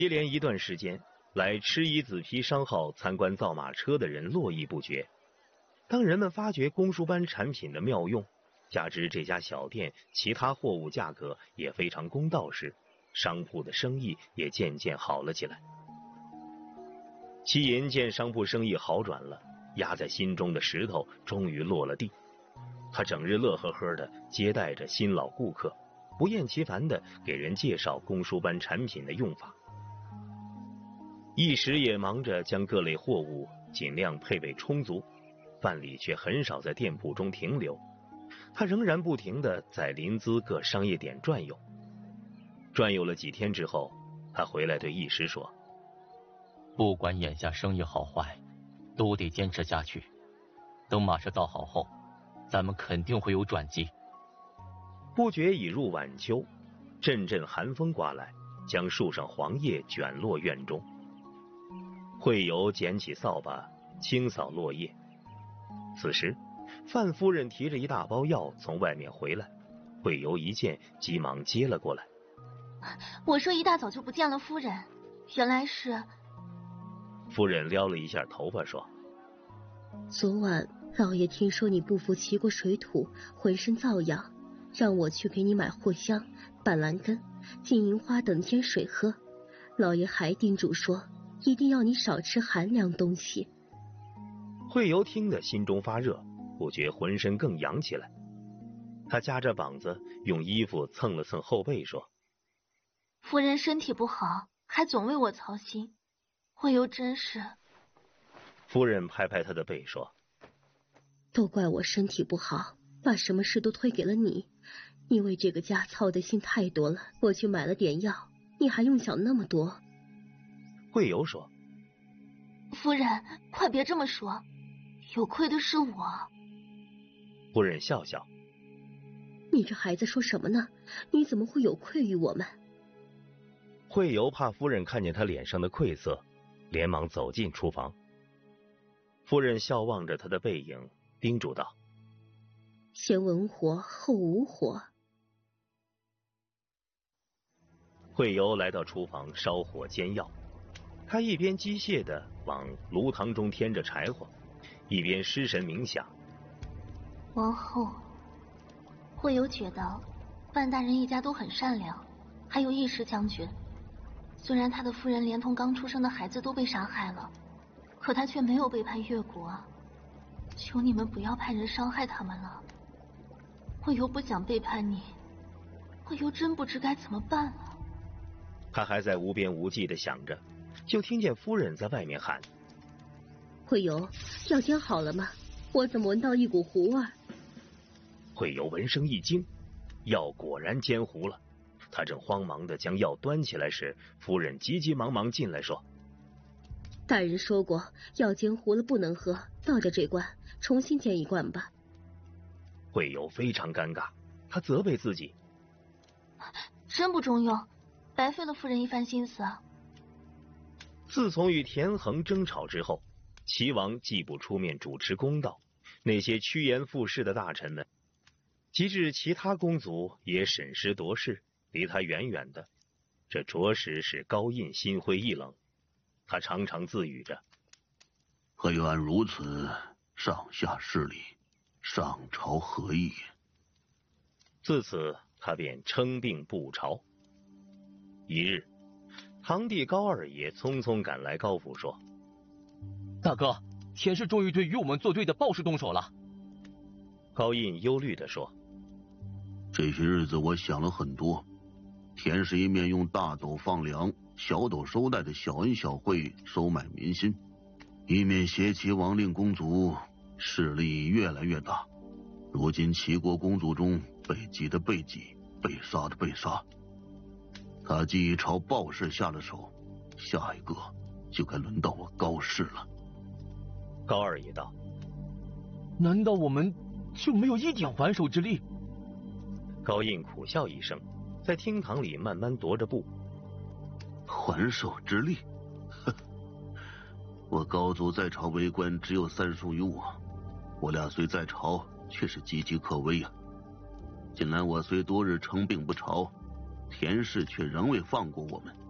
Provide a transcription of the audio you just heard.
接连一段时间，来赤衣紫皮商号参观造马车的人络绎不绝。当人们发觉公输班产品的妙用，加之这家小店其他货物价格也非常公道时，商铺的生意也渐渐好了起来。齐银见商铺生意好转了，压在心中的石头终于落了地。他整日乐呵呵地接待着新老顾客，不厌其烦地给人介绍公输班产品的用法，一时也忙着将各类货物尽量配备充足，范蠡却很少在店铺中停留，他仍然不停地在临淄各商业点转悠。转悠了几天之后，他回来对义师说：“ 不管眼下生意好坏，都得坚持下去。等马车造好后，咱们肯定会有转机。” 不觉已入晚秋，阵阵寒风刮来，将树上黄叶卷落院中。惠游捡起扫把清扫落叶。此时范夫人提着一大包药从外面回来，惠游一见，急忙接了过来。 我说一大早就不见了夫人，原来是…… 夫人撩了一下头发说：“ 昨晚老爷听说你不服骑过水土，浑身瘙痒，让我去给你买藿香、板蓝根、金银花等添水喝。老爷还叮嘱说，一定要你少吃寒凉东西。” 惠游听得心中发热，不觉浑身更痒起来。他夹着膀子，用衣服蹭了蹭后背说：“ 夫人身体不好，还总为我操心，惠游真是……” 夫人拍拍他的背说：“ 都怪我身体不好，把什么事都推给了你。你为这个家操的心太多了，我去买了点药，你还用想那么多？” 惠游说：“ 夫人，快别这么说，有亏的是我。” 夫人笑笑：“ 你这孩子说什么呢？你怎么会有愧于我们？” 惠游怕夫人看见他脸上的愧色，连忙走进厨房。夫人笑望着他的背影，叮嘱道：“ 先文火后武火。” 惠游来到厨房烧火煎药，他一边机械地往炉膛中添着柴火，一边失神冥想。 王后，惠游觉得范大人一家都很善良，还有义师将军，虽然他的夫人连同刚出生的孩子都被杀害了，可他却没有背叛越国。求你们不要派人伤害他们了。惠游不想背叛你，惠游真不知该怎么办了。 他还在无边无际地想着，就听见夫人在外面喊：“ 惠游，药煎好了吗？我怎么闻到一股糊味？” 惠游闻声一惊，药果然煎糊了。他正慌忙地将药端起来时，夫人急急忙忙进来说：“ 大人说过，药煎糊了不能喝，倒掉这罐，重新煎一罐吧。” 惠游非常尴尬，他责备自己：“ 真不中用，白费了夫人一番心思。” 自从与田横争吵之后，齐王既不出面主持公道，那些趋炎附势的大臣们，及至其他公族也审时度势，离他远远的，这着实是高印心灰意冷。他常常自语着：“ 何原如此，上下势力，上朝何意？” 自此他便称病不朝。一日，堂弟高二爷匆匆赶来高府说：“ 大哥，田氏终于对与我们作对的鲍氏动手了。” 高印忧虑地说：“ 这些日子我想了很多，田氏一面用大斗放粮，小斗收贷的小恩小惠收买民心，一面挟齐王令公族势力越来越大。如今齐国公族中被挤的被挤，被杀的被杀。他既朝鲍氏下了手，下一个就该轮到我高氏了。” 高二爷道：“ 难道我们就没有一点还手之力？” 高印苦笑一声，在厅堂里慢慢踱着步。 “还手之力？呵，我高祖在朝为官只有3叔与我俩虽在朝，却是岌岌可危啊。近来我虽多日称病不朝，田氏却仍未放过我们。